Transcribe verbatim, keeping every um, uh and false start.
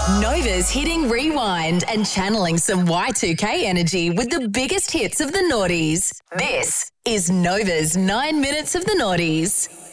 Nova's hitting rewind and channeling some Y two K energy with the biggest hits of the noughties. This is Nova's nine minutes of the noughties.